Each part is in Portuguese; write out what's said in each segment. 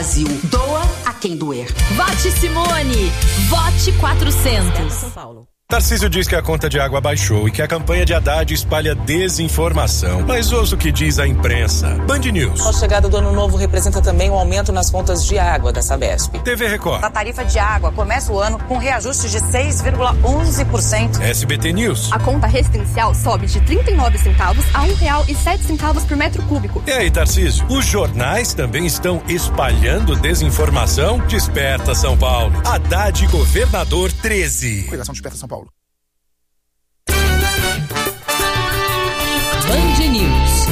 Brasil. Doa a quem doer. Vote Simone. Vote 400. São Paulo. Tarcísio diz que a conta de água baixou e que a campanha de Haddad espalha desinformação. Mas ouça o que diz a imprensa. Band News. A chegada do ano novo representa também um aumento nas contas de água da Sabesp. TV Record. A tarifa de água começa o ano com reajuste de 6,11%. SBT News. A conta residencial sobe de 39 centavos a R$1,07 por metro cúbico. E aí, Tarcísio? Os jornais também estão espalhando desinformação? Desperta São Paulo. Haddad Governador 13. Correlação Desperta São Paulo. Band News.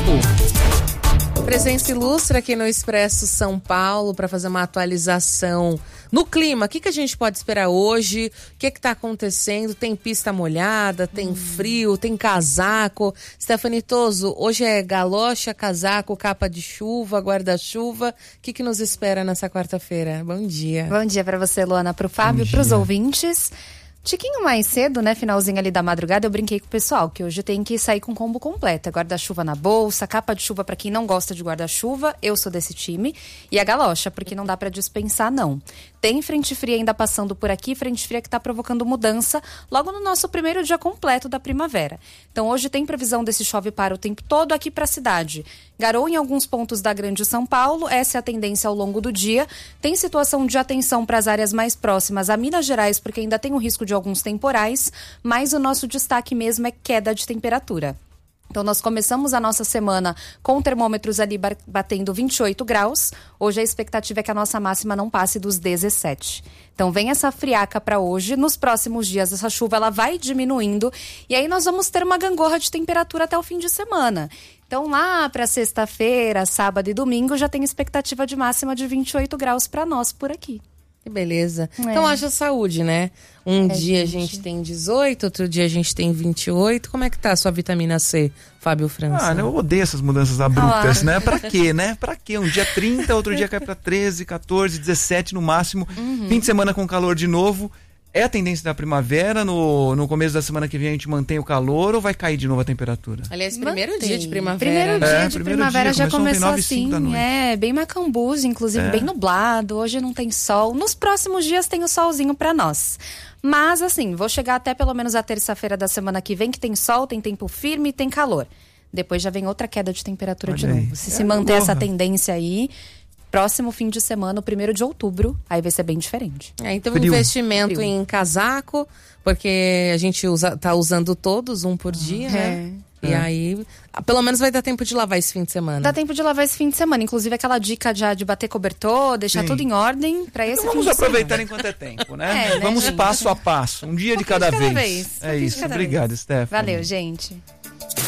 Tempo. Presença ilustre aqui no Expresso São Paulo para fazer uma atualização no clima. O que a gente pode esperar hoje? O que está acontecendo? Tem pista molhada, tem frio, tem casaco. Stephanie Toso, hoje é galocha, casaco, capa de chuva, guarda-chuva. O que nos espera nessa quarta-feira? Bom dia. Bom dia para você, Luana, para o Fábio, para os ouvintes. Tiquinho mais cedo, né, finalzinho ali da madrugada, eu brinquei com o pessoal que hoje tem que sair com combo completo. Guarda-chuva na bolsa, capa de chuva pra quem não gosta de guarda-chuva, eu sou desse time, e a galocha, porque não dá pra dispensar, não. Tem frente fria ainda passando por aqui, frente fria que tá provocando mudança logo no nosso primeiro dia completo da primavera. Então hoje tem previsão desse chove para o tempo todo aqui pra cidade. Garoa em alguns pontos da Grande São Paulo, essa é a tendência ao longo do dia. Tem situação de atenção para as áreas mais próximas a Minas Gerais, porque ainda tem o risco de alguns temporais, mas o nosso destaque mesmo é queda de temperatura. Então nós começamos a nossa semana com termômetros ali batendo 28 graus. Hoje a expectativa é que a nossa máxima não passe dos 17. Então vem essa friaca para hoje. Nos próximos dias essa chuva ela vai diminuindo e aí nós vamos ter uma gangorra de temperatura até o fim de semana. Então lá para sexta-feira, sábado e domingo já tem expectativa de máxima de 28 graus para nós por aqui. Que beleza. Então haja saúde, né? Um dia a gente tem 18, outro dia a gente tem 28. Como é que tá a sua vitamina C, Fábio França? Eu odeio essas mudanças abruptas, né? Pra quê, né? Pra quê? Um dia 30, outro dia cai pra 13, 14, 17 no máximo. Fim de semana com calor de novo. É a tendência da primavera? No começo da semana que vem a gente mantém o calor ou vai cair de novo a temperatura? Aliás, primeiro dia de primavera. Primeiro dia de primavera já começou assim, bem macambuzo, inclusive bem nublado. Hoje não tem sol. Nos próximos dias tem o solzinho pra nós. Mas assim, vou chegar até pelo menos a terça-feira da semana que vem, que tem sol, tem tempo firme e tem calor. Depois já vem outra queda de temperatura de novo. Se manter essa tendência aí, próximo fim de semana, o 1º de outubro, aí vai ser bem diferente. Então frio. Investimento em casaco, porque a gente tá usando todos, um por dia, né? E aí, pelo menos vai dar tempo de lavar esse fim de semana. Dá tempo de lavar esse fim de semana. Inclusive aquela dica já de bater cobertor, deixar tudo em ordem para esse fim de semana. Vamos aproveitar enquanto é tempo, né? Vamos passo a passo, um dia de cada vez. É isso. Obrigado, Steph. Valeu, gente.